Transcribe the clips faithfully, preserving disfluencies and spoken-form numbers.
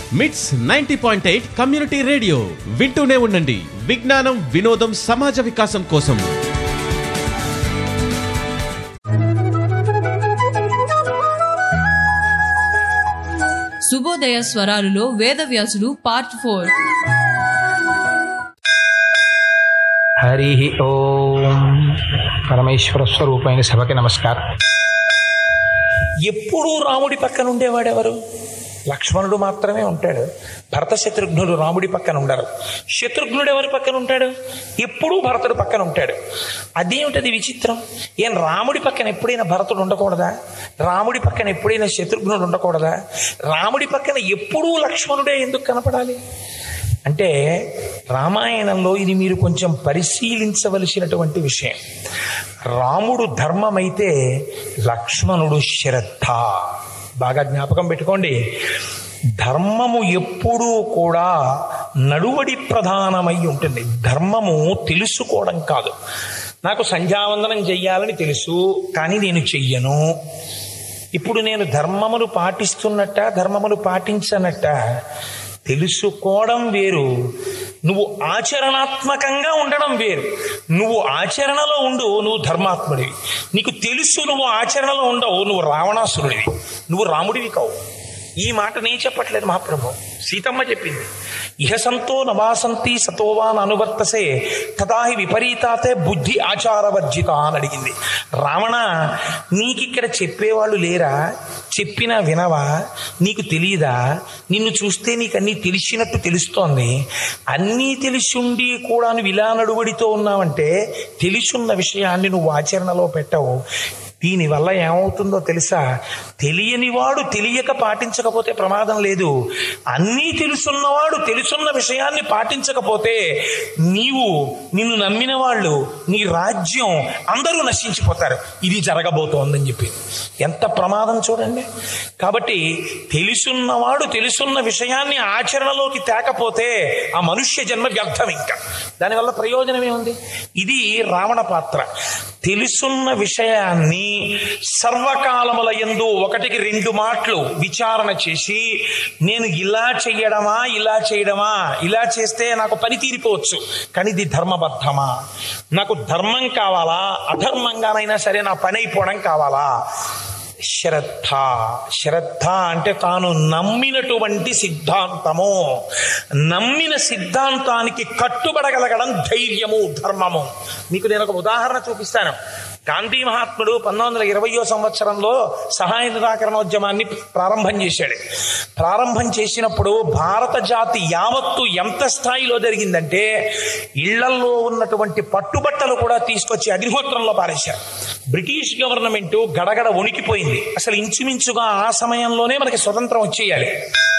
మిట్స్ ninety point eight community radio వింటూనే ఉండండి. విజ్ఞానం, వినోదం, సమాజ వికాసం కోసం. శుభోదయ స్వరాలులో వేదవ్యాసుడు పార్ట్ ఫోర్. హరి ఓం. పరమేశ్వర స్వరూపమైన సభకి నమస్కారం. ఎప్పుడూ రాముడి పక్కన ఉండేవాడెవరు? లక్ష్మణుడు మాత్రమే ఉంటాడు. భరత శత్రుఘ్నుడు రాముడి పక్కన ఉండరు. శత్రుఘ్నుడు ఎవరి పక్కన ఉంటాడు? ఎప్పుడూ భరతుడు పక్కన ఉంటాడు. అదేమిటది విచిత్రం? ఏం రాముడి పక్కన ఎప్పుడైనా భరతుడు ఉండకూడదా? రాముడి పక్కన ఎప్పుడైనా శత్రుఘ్నుడు ఉండకూడదా? రాముడి పక్కన ఎప్పుడూ లక్ష్మణుడే ఎందుకు కనపడాలి అంటే, రామాయణంలో ఇది మీరు కొంచెం పరిశీలించవలసినటువంటి విషయం. రాముడు ధర్మమైతే లక్ష్మణుడు శ్రద్ధ. బాగా జ్ఞాపకం పెట్టుకోండి. ధర్మము ఎప్పుడూ కూడా నడువడి ప్రధానమై ఉంటుంది. ధర్మము తెలుసుకోవడం కాదు. నాకు సంధ్యావందనం చెయ్యాలని తెలుసు, కానీ నేను చెయ్యను. ఇప్పుడు నేను ధర్మమును పాటిస్తున్నట్ట, ధర్మమును పాటించనట్ట? తెలుసుకోవడం వేరు, నువ్వు ఆచరణాత్మకంగా ఉండడం వేరు. నువ్వు ఆచరణలో ఉండు, నువ్వు ధర్మాత్ముడివి. నీకు తెలుసు నువ్వు ఆచరణలో ఉండవు, నువ్వు రావణాసురుడివి, నువ్వు రాముడివి కావు. ఈ మాట నేను చెప్పట్లేదు, మహాప్రభు సీతమ్మ చెప్పింది. ఇహ సంతో నవాసంతి సతోవాన్ అనువర్తసే తదాహి విపరీతాతే బుద్ధి ఆచారవర్జిత అని అడిగింది. రావణ, నీకిక్కడ చెప్పేవాళ్ళు లేరా? చెప్పినా వినవా? నీకు తెలియదా? నిన్ను చూస్తే నీకు అన్నీ తెలిసినట్టు తెలుస్తోంది. అన్నీ తెలిసిండి కూడా నువ్వు ఇలా నడువడితో ఉన్నావంటే తెలిసున్న విషయాన్ని నువ్వు ఆచరణలో పెట్టవు. దీనివల్ల ఏమవుతుందో తెలుసా? తెలియనివాడు తెలియక పాటించకపోతే ప్రమాదం లేదు. అన్నీ తెలుసున్నవాడు తెలుసున్న విషయాన్ని పాటించకపోతే నీవు, నిన్ను నమ్మిన వాళ్ళు, నీ రాజ్యం అందరూ నశించిపోతారు. ఇది జరగబోతోందని చెప్పి ఎంత ప్రమాదం చూడండి. కాబట్టి తెలుసున్నవాడు తెలుసున్న విషయాన్ని ఆచరణలోకి తేకపోతే ఆ మనుష్య జన్మ వ్యర్థం. ఇంకా దానివల్ల ప్రయోజనం ఏముంది? ఇది రావణ పాత్ర. తెలుసున్న విషయాన్ని సర్వకాలముల యందు ఒకటికి రెండు మాటలు విచారణ చేసి, నేను ఇలా చెయ్యడమా ఇలా చేయడమా, ఇలా చేస్తే నాకు పని తీరిపోవచ్చు, కానీ ఇది ధర్మబద్ధమా? నాకు ధర్మం కావాలా, అధర్మంగానైనా సరే నా పని అయిపోవడం కావాలా? శ్రద్ధ. శ్రద్ధ అంటే తాను నమ్మినటువంటి సిద్ధాంతము, నమ్మిన సిద్ధాంతానికి కట్టుబడగలగడం ధైర్యము, ధర్మము. మీకు నేను ఒక ఉదాహరణ చూపిస్తాను. గాంధీ మహాత్ముడు పంతొమ్మిది వందల ఇరవయో సంవత్సరంలో సహాయ నిరాకరణోద్యమాన్ని ప్రారంభం చేశాడు. ప్రారంభం చేసినప్పుడు భారత జాతి యావత్తు ఎంత స్థాయిలో జరిగిందంటే, ఇళ్లల్లో ఉన్నటువంటి పట్టుబట్టలు కూడా తీసుకొచ్చి అగ్నిహోత్రంలో పారేశారు. బ్రిటిష్ గవర్నమెంట్ గడగడ వణికిపోయింది. అసలు ఇంచుమించుగా ఆ సమయంలోనే మనకి స్వతంత్రం వచ్చేయాలి.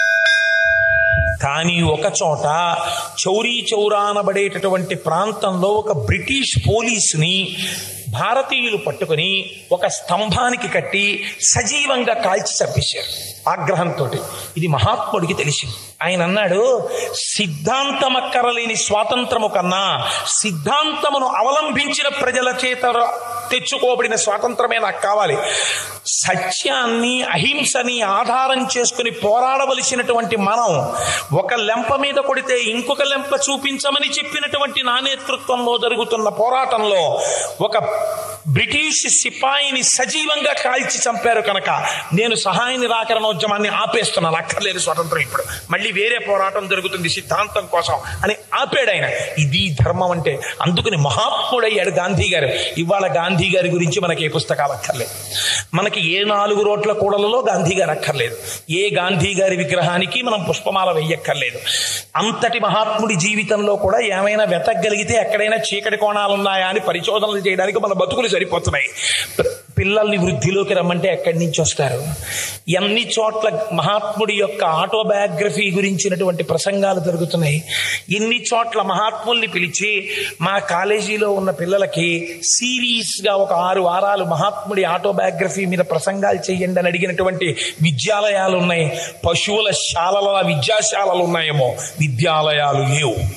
కానీ ఒక చోట చౌరీ చౌరా అనబడేటటువంటి ప్రాంతంలో ఒక బ్రిటిష్ పోలీసుని భారతీయులు పట్టుకుని ఒక స్తంభానికి కట్టి సజీవంగా కాల్చి చంపేశారు ఆగ్రహంతో. ఇది మహాత్ముడికి తెలిసింది. ఆయన అన్నాడు, సిద్ధాంతమక్కరలేని స్వాతంత్రము కన్నా సిద్ధాంతమును అవలంబించిన ప్రజల చేత తెచ్చుకోబడిన స్వాతంత్రమే నాకు కావాలి. సత్యాన్ని, అహింసని ఆధారం చేసుకుని పోరాడవలసినటువంటి మనం ఒక లెంప మీద కొడితే ఇంకొక లెంప చూపించమని చెప్పినటువంటి నా నేతృత్వంలో జరుగుతున్న పోరాటంలో ఒక బ్రిటిష్ సిపాయిని సజీవంగా కాల్చి చంపారు కనుక నేను సహాయ నిరాకరణోద్యమాన్ని ఆపేస్తున్నాను, అక్కర్లేదు స్వాతంత్రం, ఇప్పుడు మళ్ళీ వేరే పోరాటం జరుగుతుంది సిద్ధాంతం కోసం అని ఆపాడు ఆయన. ఇది ధర్మం అంటే. అందుకని మహాత్ముడయ్యాడు గాంధీ గారు. ఇవాళ గాంధీ గారి గురించి మనకి ఏ పుస్తకాలు అక్కర్లేదు, మనకి ఏ నాలుగు రోడ్ల కూడలలో గాంధీ గారు అక్కర్లేదు, ఏ గాంధీ గారి విగ్రహానికి మనం పుష్పమాల వెయ్యక్కర్లేదు. అంతటి మహాత్ముడి జీవితంలో కూడా ఏమైనా వెతకగలిగితే ఎక్కడైనా చీకటి కోణాలు ఉన్నాయా అని పరిశోధనలు చేయడానికి మన బతుకులు సరిపోతున్నాయి. పిల్లల్ని వృద్ధిలోకి రమ్మంటే ఎక్కడి నుంచి వస్తారు? ఎన్ని చోట్ల మహాత్ముడి యొక్క ఆటోబయోగ్రఫీ గురించినటువంటి ప్రసంగాలు జరుగుతున్నాయి. ఇన్ని చోట్ల మహాత్ముల్ని పిలిచి మా కాలేజీలో ఉన్న పిల్లలకి సిరీస్గా ఒక ఆరు వారాలు మహాత్ముడి ఆటోబయోగ్రఫీ మీద ప్రసంగాలు చెయ్యండి అని అడిగినటువంటి విద్యాలయాలు ఉన్నాయి. పశువుల శాలల విద్యాశాలలు ఉన్నాయేమో, విద్యాలయాలు లేవు.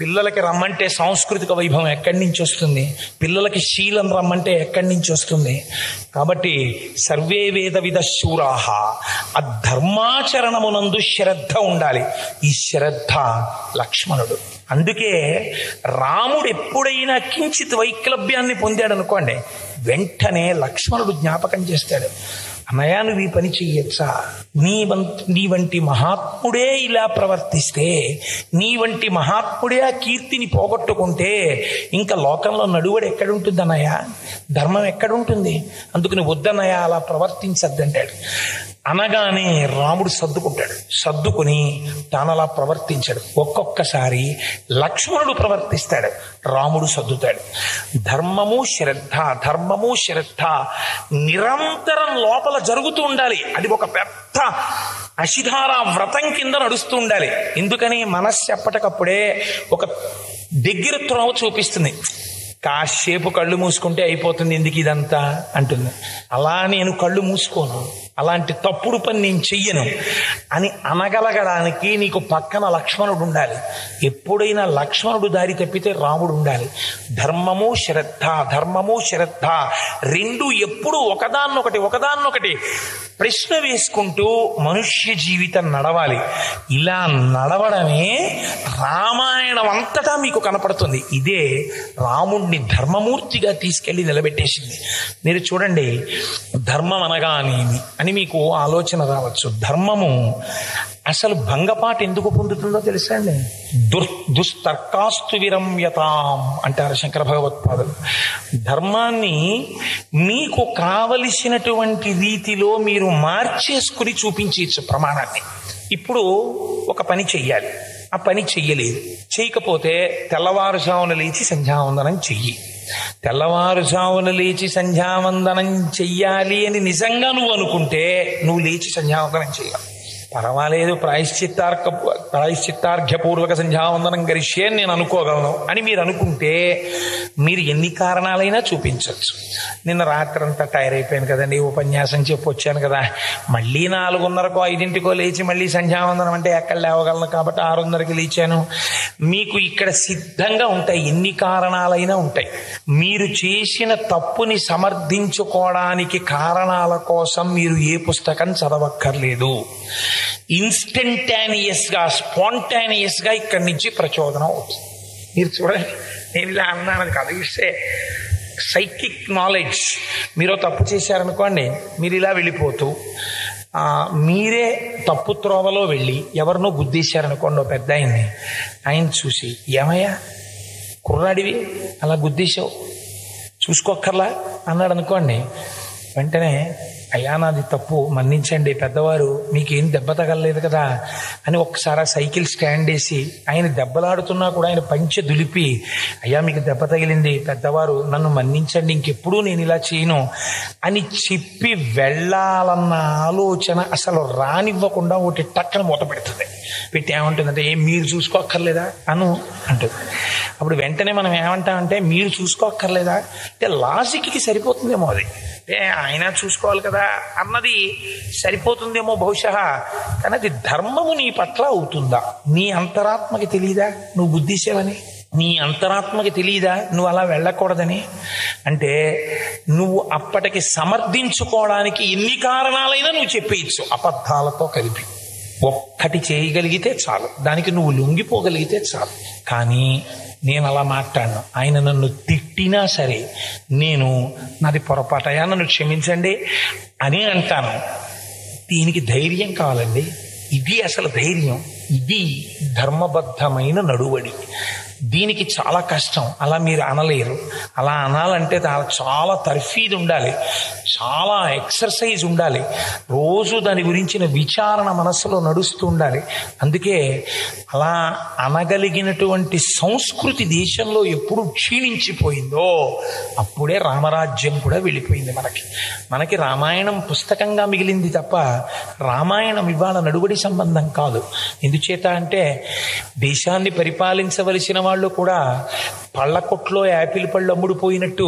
పిల్లలకి రమ్మంటే సాంస్కృతిక వైభవం ఎక్కడి నుంచి వస్తుంది? పిల్లలకి శీలం రమ్మంటే ఎక్కడి నుంచి వస్తుంది? కాబట్టి సర్వే వేద విద శూరాహ, ఆ ధర్మాచరణమునందు శ్రద్ధ ఉండాలి. ఈ శ్రద్ధ లక్ష్మణుడు. అందుకే రాముడు ఎప్పుడైనా కించిత్ వైక్లభ్యాన్ని పొందాడు అనుకోండి, వెంటనే లక్ష్మణుడు జ్ఞాపకం చేస్తాడు, అన్నయ్య నువ్వు ఈ పని చెయ్యొచ్చా? నీ వంటి నీ వంటి మహాత్ముడే ఇలా ప్రవర్తిస్తే, నీ వంటి మహాత్ముడే ఆ కీర్తిని పోగొట్టుకుంటే ఇంకా లోకంలో నడువడు ఎక్కడుంటుంది అన్నయ్య? ధర్మం ఎక్కడుంటుంది? అందుకు నువ్వు వద్దన్నయ్య అలా ప్రవర్తించద్దంటాడు. అనగానే రాముడు సర్దుకుంటాడు. సర్దుకుని తాను అలా ప్రవర్తించాడు. ఒక్కొక్కసారి లక్ష్మణుడు ప్రవర్తిస్తాడు, రాముడు సర్దుతాడు. ధర్మము శ్రద్ధ, ధర్మము శ్రద్ధ నిరంతరం లోపల జరుగుతూ ఉండాలి. అది ఒక పెద్ద అశిధార వ్రతం కింద నడుస్తూ ఉండాలి. ఎందుకని? మనస్సు ఎప్పటికప్పుడే ఒక దగ్గర త్రోవ చూపిస్తుంది. కాసేపు కళ్ళు మూసుకుంటే అయిపోతుంది, ఎందుకు ఇదంతా అంటుంది. అలా నేను కళ్ళు మూసుకోను, అలాంటి తప్పుడు పని నేను చెయ్యను అని అనగలగడానికి నీకు పక్కన లక్ష్మణుడు ఉండాలి. ఎప్పుడైనా లక్ష్మణుడు దారి తప్పితే రాముడు ఉండాలి. ధర్మము శ్రద్ధ, ధర్మము శ్రద్ధ రెండు ఎప్పుడు ఒకదాన్నొకటి ఒకదాన్నొకటి ప్రశ్న వేసుకుంటూ మనుష్య జీవితం నడవాలి. ఇలా నడవడమే రామాయణం అంతటా మీకు కనపడుతుంది. ఇదే రాముణ్ణి ధర్మమూర్తిగా తీసుకెళ్లి నిలబెట్టేసింది. మీరు చూడండి, ధర్మం అనగానేమి అని మీకు ఆలోచన రావచ్చు. ధర్మము అసలు భంగపాటు ఎందుకు పొందుతుందో తెలుసా అండి? దుర్ దుస్తర్కాస్తు విరమ్యతాం అంటారు శంకర భగవత్పాదులు. ధర్మాన్ని మీకు కావలసినటువంటి రీతిలో మీరు మార్చేసుకుని చూపించవచ్చు ప్రమాణాన్ని. ఇప్పుడు ఒక పని చెయ్యాలి, ఆ పని చెయ్యలేదు. చేయకపోతే తెల్లవారుజామున లేచి సంధ్యావందనం చెయ్యి. తెల్లవారుజామున లేచి సంధ్యావందనం చెయ్యాలి అని నిజంగా నువ్వు అనుకుంటే నువ్వు లేచి సంధ్యావందనం చెయ్యాలి. పర్వాలేదు, ప్రాయశ్చిత్తార్క ప్రాయశ్చిత్తార్ఘ్యపూర్వక సంధ్యావందనం గరిష్యే అని నేను అనుకోగలను అని మీరు అనుకుంటే మీరు ఎన్ని కారణాలైనా చూపించవచ్చు. నిన్న రాత్రి అంతా టైర్ అయిపోయాను కదండి, ఉపన్యాసం చెప్పి వచ్చాను కదా, మళ్ళీ నాలుగున్నరకో ఐదింటికో లేచి మళ్ళీ సంధ్యావందనం అంటే ఎక్కడ లేవగలను కాబట్టి ఆరున్నరకి లేచాను. మీకు ఇక్కడ సిద్ధంగా ఉంటాయి, ఎన్ని కారణాలైనా ఉంటాయి. మీరు చేసిన తప్పుని సమర్థించుకోవడానికి కారణాల కోసం మీరు ఏ పుస్తకం చదవక్కర్లేదు. ఇన్స్టంటానియస్ గా స్పాంటానియస్ గా ఇక్కడి నుంచి ప్రచోదనం అవుతుంది. మీరు చూడండి, నేను ఇలా అన్నాను కాదు, ఇస్తే సైకిక్ నాలెడ్జ్. మీరు తప్పు చేశారనుకోండి, మీరు ఇలా వెళ్ళిపోతూ మీరే తప్పు త్రోవలో వెళ్ళి ఎవరినో గుద్దేశారనుకోండి, పెద్ద ఆయన్ని, ఆయన చూసి ఏమయ్యా కుర్రాడివి అలా గుద్దేశావు చూసుకోక్కర్లా అన్నాడు అనుకోండి, వెంటనే అయ్యా నాది తప్పు మన్నించండి పెద్దవారు, మీకేం దెబ్బ తగలలేదు కదా అని ఒక్కసారి సైకిల్ స్టాండ్ వేసి ఆయన దెబ్బలాడుతున్నా కూడా ఆయన పంచె దులిపి, అయ్యా మీకు దెబ్బ తగిలింది పెద్దవారు నన్ను మన్నించండి, ఇంకెప్పుడు నేను ఇలా చేయను అని చెప్పి వెళ్ళాలన్న ఆలోచన అసలు రానివ్వకుండా ఒకటి టక్కన మూత పెడుతుంది. పెట్టి ఏమంటుందంటే, ఏం మీరు చూసుకోక్కర్లేదా అను అంటుంది. అప్పుడు వెంటనే మనం ఏమంటామంటే, మీరు చూసుకోక్కర్లేదా అంటే లాజిక్కి సరిపోతుందేమో, అది అంటే ఆయన చూసుకోవాలి కదా అన్నది సరిపోతుందేమో బహుశా. కానీ అది ధర్మము నీ పట్ల అవుతుందా? నీ అంతరాత్మకి తెలియదా నువ్వు బుద్ధిసేవని? నీ అంతరాత్మకి తెలియదా నువ్వు అలా వెళ్ళకూడదని? అంటే నువ్వు అప్పటికి సమర్థించుకోవడానికి ఎన్ని కారణాలైనా నువ్వు చెప్పేయచ్చు అబద్ధాలతో కలిపి. ఒక్కటి చేయగలిగితే చాలు, దానికి నువ్వు లొంగిపోగలిగితే చాలు. కానీ నేను అలా మాట్లాడను. ఆయన నన్ను తిట్టినా సరే నేను నాది పొరపాటయా నన్ను క్షమించండి అని అంటాను. దీనికి ధైర్యం కావాలండి. ఇది అసలు ధైర్యం, ఇది ధర్మబద్ధమైన నడువడి. దీనికి చాలా కష్టం, అలా మీరు అనలేరు. అలా అనాలంటే చాలా తర్ఫీదు ఉండాలి, చాలా ఎక్సర్సైజ్ ఉండాలి, రోజు దాని గురించిన విచారణ మనస్సులో నడుస్తూ ఉండాలి. అందుకే అలా అనగలిగినటువంటి సంస్కృతి దేశంలో ఎప్పుడు క్షీణించిపోయిందో అప్పుడే రామరాజ్యం కూడా వెళ్ళిపోయింది. మనకి మనకి రామాయణం పుస్తకంగా మిగిలింది తప్ప రామాయణం ఇవాళ నడువడి సంబంధం కాదు. ఎందుచేత అంటే దేశాన్ని పరిపాలించవలసిన వాళ్ళు కూడా పళ్ళ కొట్లో యాపిల్ పళ్ళు అమ్ముడుపోయినట్టు,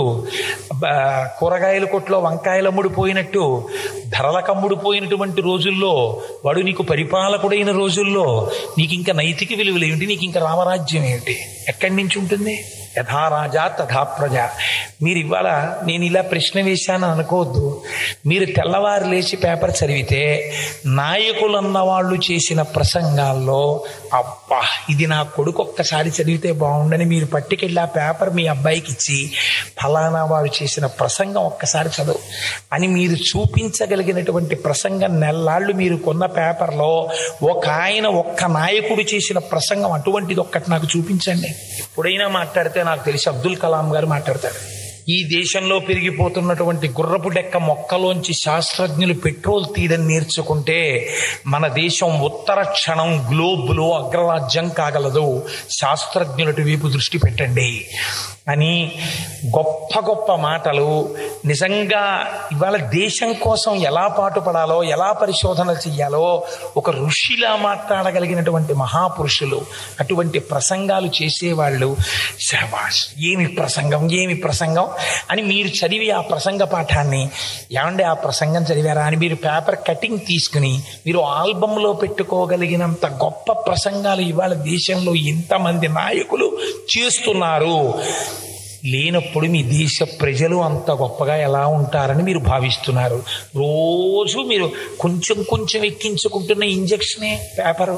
కూరగాయల కొట్లో వంకాయలు అమ్ముడుపోయినట్టు, ధరలకు అమ్ముడుపోయినటువంటి రోజుల్లో వాడు నీకు పరిపాలకుడైన రోజుల్లో నీకు ఇంకా నైతిక విలువలు ఏమిటి? నీకు ఇంకా రామరాజ్యం ఏమిటి? ఎక్కడి నుంచి ఉంటుంది? యథా రాజా తథా ప్రజ. మీరు ఇవాళ నేను ఇలా ప్రశ్న వేశాను అనుకోవద్దు. మీరు తెల్లవారు లేచి పేపర్ చదివితే నాయకులన్న వాళ్ళు చేసిన ప్రసంగాల్లో అబ్బా ఇది నా కొడుకు ఒక్కసారి చదివితే బాగుండని మీరు పట్టుకెళ్ళి ఆ పేపర్ మీ అబ్బాయికి ఇచ్చి ఫలానా వారు చేసిన ప్రసంగం ఒక్కసారి చదువు అని మీరు చూపించగలిగినటువంటి ప్రసంగం నెల్లాళ్ళు మీరు కొన్న పేపర్లో ఒక ఆయన ఒక్క నాయకుడు చేసిన ప్రసంగం అటువంటిది ఒక్కటి నాకు చూపించండి. ఎప్పుడైనా మాట్లాడితే నాకు తెలిసి అబ్దుల్ కలాం గారు మాట్లాడతారు. ఈ దేశంలో పెరిగిపోతున్నటువంటి గుర్రపు డెక్క మొక్కలోంచి శాస్త్రజ్ఞులు పెట్రోల్ తీయడం నేర్చుకుంటే మన దేశం ఉత్తర క్షణం గ్లోబులో అగ్రరాజ్యం కాగలదు. శాస్త్రజ్ఞులటి వైపు దృష్టి పెట్టండి అని గొప్ప గొప్ప మాటలు. నిజంగా ఇవాళ దేశం కోసం ఎలా పాటుపడాలో, ఎలా పరిశోధనలు చెయ్యాలో ఒక ఋషిలా మాట్లాడగలిగినటువంటి మహాపురుషులు, అటువంటి ప్రసంగాలు చేసేవాళ్ళు. శభాష్, ఏమి ప్రసంగం, ఏమి ప్రసంగం అని మీరు చదివి ఆ ప్రసంగ పాఠాన్ని, ఏమంటే ఆ ప్రసంగం చదివారా అని మీరు పేపర్ కటింగ్ తీసుకుని మీరు ఆల్బంలో పెట్టుకోగలిగినంత గొప్ప ప్రసంగాలు ఇవాళ దేశంలో ఇంతమంది నాయకులు చేస్తున్నారు. లేనప్పుడు మీ దేశ ప్రజలు అంత గొప్పగా ఎలా ఉంటారని మీరు భావిస్తున్నారు? రోజు మీరు కొంచెం కొంచెం ఎక్కించుకుంటున్న ఇంజక్షనే పేపరు.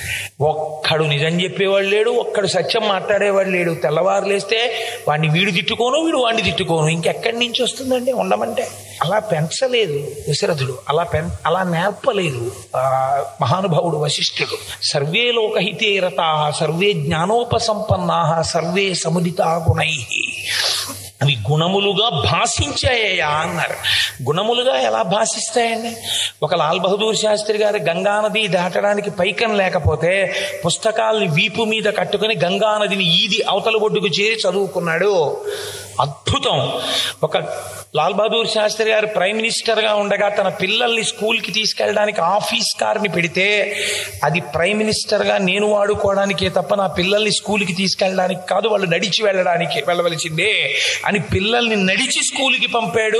ఒక్కడు నిజం చెప్పేవాడు లేడు, ఒక్కడు సత్యం మాట్లాడేవాడు లేడు. తెల్లవారు లేస్తే వాడిని వీడు తిట్టుకోను, వీడు వాడిని తిట్టుకోను. ఇంకెక్కడి నుంచి వస్తుందండి ఉండమంటే? అలా పెంచలేదు దశరథుడు, అలా పెం అలా నేర్పలేదు మహానుభావుడు వశిష్ఠుడు. Survey లోకహితే రతాః survey జ్ఞానోపసంపన్నా survey సముదితా గుణైః. అవి గుణములుగా భాషించాయా అన్నారు. గుణములుగా ఎలా భాషిస్తాయండి? ఒక లాల్ బహదూర్ శాస్త్రి గారు గంగానది దాటడానికి పైకం లేకపోతే పుస్తకాల్ని వీపు మీద కట్టుకుని గంగానదిని ఈది అవతల ఒడ్డుకు చేరి చదువుకున్నాడు. అద్భుతం. ఒక లాల్ బహదూర్ శాస్త్రి గారు ప్రైమ్ మినిస్టర్గా ఉండగా తన పిల్లల్ని స్కూల్కి తీసుకెళ్ళడానికి ఆఫీస్ కార్ని పెడితే అది ప్రైమ్ మినిస్టర్గా నేను వాడుకోవడానికే తప్ప నా పిల్లల్ని స్కూల్కి తీసుకెళ్ళడానికి కాదు, వాళ్ళు నడిచి వెళ్ళడానికి వెళ్ళవలసిందే అని పిల్లల్ని నడిచి స్కూల్కి పంపాడు.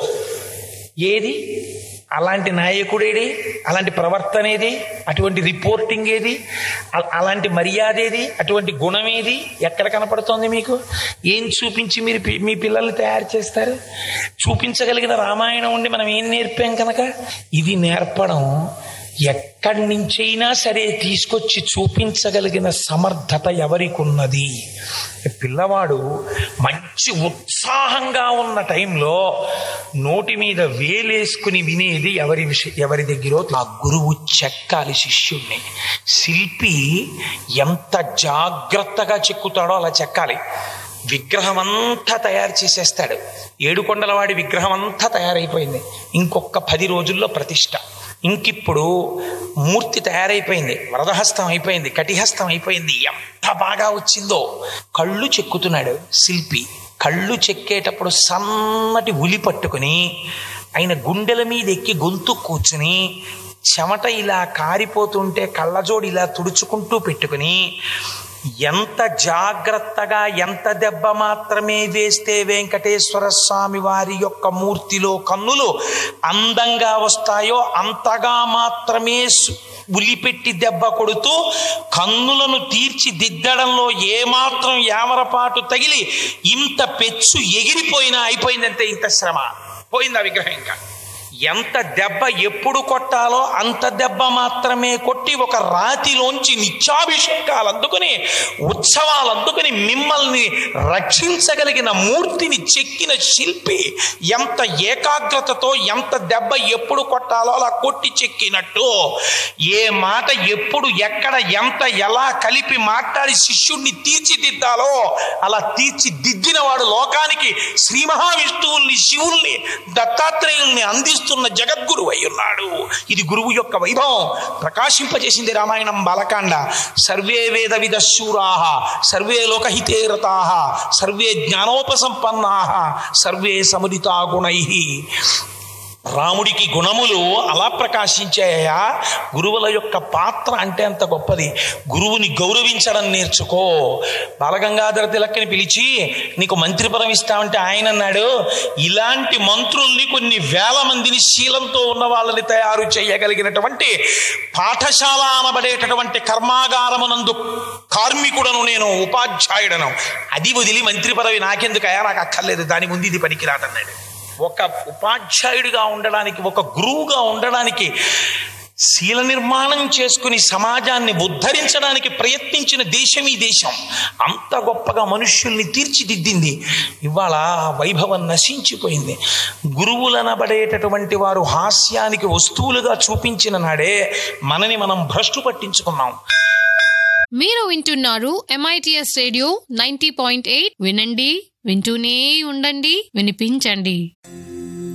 ఏది అలాంటి నాయకుడేది? అలాంటి ప్రవర్తన ఏది? అటువంటి రిపోర్టింగ్ ఏది? అలాంటి మర్యాద ఏది? అటువంటి గుణం ఏది ఎక్కడ కనపడుతోంది మీకు? ఏం చూపించి మీరు మీ పిల్లల్ని తయారు చేస్తారు? చూపించగలిగిన రామాయణం ఉండి మనం ఏం నేర్పాం కనుక ఇది నేర్పడం ఎక్కడి నుంచైనా సరే తీసుకొచ్చి చూపించగలిగిన సమర్థత ఎవరికి ఉన్నది? పిల్లవాడు మంచి ఉత్సాహంగా ఉన్న టైంలో నోటి మీద వేలేసుకుని వినేది ఎవరి విషయం ఎవరి దగ్గర? ఆ గురువు చెక్కాలి శిష్యుణ్ణి. శిల్పి ఎంత జాగ్రత్తగా చెక్కుతాడో అలా చెక్కాలి. విగ్రహం అంతా తయారు చేసేస్తాడు. ఏడుకొండలవాడి విగ్రహం అంతా తయారైపోయింది. ఇంకొక పది రోజుల్లో ప్రతిష్ట. ఇంకిప్పుడు మూర్తి తయారైపోయింది, వరదహస్తం అయిపోయింది, కటిహస్తం అయిపోయింది. ఎంత బాగా వచ్చిందో! కళ్ళు చెక్కుతున్నాడు శిల్పి. కళ్ళు చెక్కేటప్పుడు సన్నటి ఉలి పట్టుకుని ఆయన గుండెల మీద ఎక్కి గొంతు కూర్చుని చెమట ఇలా కారిపోతుంటే కళ్ళజోడు ఇలా తుడుచుకుంటూ పెట్టుకుని ఎంత జాగ్రత్తగా ఎంత దెబ్బ మాత్రమే వేస్తే వెంకటేశ్వర స్వామి వారి యొక్క మూర్తిలో కన్నులు అందంగా వస్తాయో అంతగా మాత్రమే ఉలిపెట్టి దెబ్బ కొడుతూ కన్నులను తీర్చిదిద్దడంలో ఏమాత్రం యామరపాటు తగిలి ఇంత పెచ్చు ఎగిరిపోయినా అయిపోయిందంటే ఇంత శ్రమ పోయింది ఆ విగ్రహం. ఇంకా ఎంత దెబ్బ ఎప్పుడు కొట్టాలో అంత దెబ్బ మాత్రమే కొట్టి ఒక రాతిలోంచి నిత్యాభిషేకాలు అందుకుని ఉత్సవాలు అందుకుని మిమ్మల్ని రక్షించగలిగిన మూర్తిని చెక్కిన శిల్పి ఎంత ఏకాగ్రతతో ఎంత దెబ్బ ఎప్పుడు కొట్టాలో అలా కొట్టి చెక్కినట్టు ఏ మాట ఎప్పుడు ఎక్కడ ఎంత ఎలా కలిపి మాట్లాడి శిష్యుణ్ణి తీర్చిదిద్దాలో అలా తీర్చిదిద్దిన వాడు లోకానికి శ్రీ మహావిష్ణువుల్ని శివుల్ని దత్తాత్రేయుల్ని అందిస్తూ జగద్గురు అయి ఉన్నాడు. ఇది గురువు యొక్క వైభవం ప్రకాశింపజేసింది రామాయణం బాలకాండ. సర్వే వేద విదశూరాః సర్వే లోకహితే రతాః సర్వే జ్ఞానోపసంపన్నాః సర్వే సముదితా గుణైః. రాముడికి గుణములు అలా ప్రకాశించాయా. గురువుల యొక్క పాత్ర అంటే అంత గొప్పది. గురువుని గౌరవించడం నేర్చుకో. బాలగంగాధర తిలక్ని పిలిచి నీకు మంత్రి పదవి ఇస్తామంటే ఆయన అన్నాడు, ఇలాంటి మంత్రుల్ని కొన్ని వేల మందిని శీలంతో ఉన్న వాళ్ళని తయారు చేయగలిగినటువంటి పాఠశాల అనబడేటటువంటి కర్మాగారమునందు కార్మికుడను నేను, ఉపాధ్యాయుడను. అది వదిలి మంత్రి పదవి నాకెందుకయా, నాకు అక్కర్లేదు, దాని ముందు ఇది పనికిరాదన్నాడు. ఒక ఉపాధ్యాయుడిగా ఉండడానికి, ఒక గురువుగా ఉండడానికి, శీల నిర్మాణం చేసుకుని సమాజాన్ని ఉద్ధరించడానికి ప్రయత్నించిన దేశం ఈ దేశం. అంత గొప్పగా మనుష్యుల్ని తీర్చిదిద్దింది. ఇవాళ వైభవం నశించిపోయింది. గురువులనబడేటటువంటి వారు హాస్యానికి వస్తువులుగా చూపించిన నాడే మనని మనం భ్రష్టు పట్టించుకున్నాం. మీరు వింటున్నారు MITS radio ninety point eight. వినండి, వింటూనే ఉండండి, వినిపించండి.